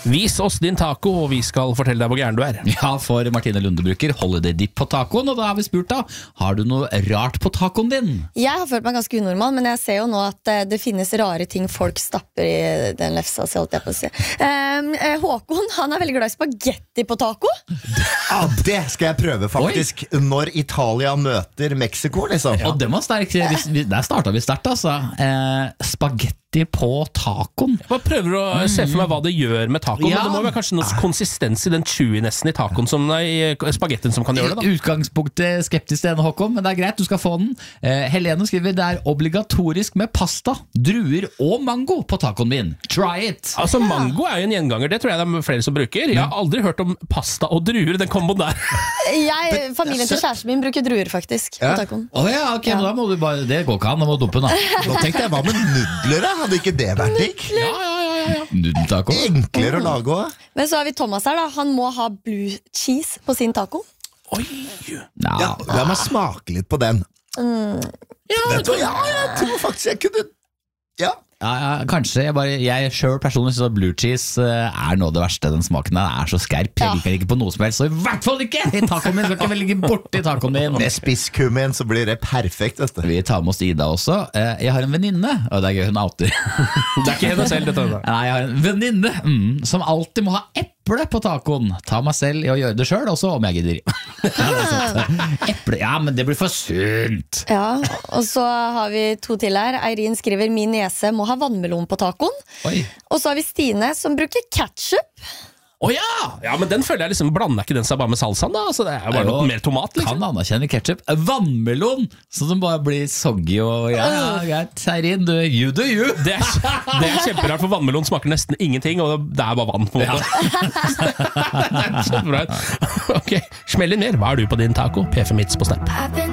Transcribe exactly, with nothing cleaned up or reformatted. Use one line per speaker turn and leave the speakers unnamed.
Vis oss din taco, og vi skal fortelle deg hvor gæren du er.
Ja, for Martine Lunde bruker holiday dip på tacoen, og da har vi spurt da, har du noe rart på tacoen din?
Jeg har følt meg ganske unormal, men jeg ser jo nå at uh, det finnes rare ting folk stapper i den lefsa, så holdt jeg på å si. Um, uh, Håkon, han er veldig glad i spagetti på taco.
Ja, det skal jeg prøve faktisk. Oi. Når Italia møter Mexico, liksom.
Ja. Og det var sterk, der startet vi sterkt, altså. Eh, spagetti på tacoen.
Jeg bare prøver å mm. se for meg hva det gjør med tacoen, ja. Men det må være kanskje noe konsistens i den chewinessen i tacoen som, nei, spagettien som kan gjøre det da.
Utgangspunktet skeptisk til denne, Håkon, men det er greit, du skal få den. Eh, Helene skriver, det er obligatorisk med pasta, druer og mango på tacoen min. Try it!
Altså, mango er jo en gjenganger, det tror jeg det er flere som bruker. Jeg har aldri hørt om pasta og druer, den komboen der.
Jeg, familien til kjæresten min bruker druer faktisk
ja.
på tacoen.
Åh oh, ja, ok, ja. Da må du bare, det går ikke an, da må du dumpe den da.
Nå tenkte jeg, hva med nudler da? Hadde ikke det vært digg?
Ja, ja, ja, ja, ja.
Nudeltaco.
Enklere å lage også.
Men så har vi Thomas her da, han må ha blue cheese på sin taco.
Oi!
Ja,
ja, la meg smake litt på den.
Mm.
Ja, Vet du, ja, jeg tror faktisk jeg kunne. Ja.
Ja, ja, kanskje, jeg, bare, jeg selv personlig synes at blue cheese uh, er noe av det verste. Den smaken der er så skerp, jeg liker ikke på noe som helst. Så i hvert fall ikke i tacoen min, skal ikke velge bort i tacoen min.
Med spisskummin så blir det perfekt, vet du.
Vi tar med oss Ida også. uh, Jeg har en venninne, og det er gøy, hun outer.
Det er ikke henne selv, dette.
Nei, jeg har en venninne mm, som alltid må ha eple på tacoen. Ta meg selv i å gjøre det selv, også om jeg gidder. Eple, ja, men det blir for sunt.
Ja, og så har vi to til her. Eirin skriver, min niese må ha vannmelon på tacoen.
Oi.
Og så har vi Stine som bruker ketchup.
Å oh, ja! Ja, men den føler jeg liksom, blander ikke den seg bare med salsaen da? Altså, det er jo bare noe mer tomat liksom.
Kan anerkjenne ketchup. Vannmelon, sånn som bare blir soggy og ja, ja, greit, Eirin, du, you do you.
Det er, det er kjemperart, for vannmelon smaker nesten ingenting, og det er bare vann på en måte. Ja. Det er kjemperart. Ok, smell inn mer. Hva er du på din taco? P fem Hits på Snap.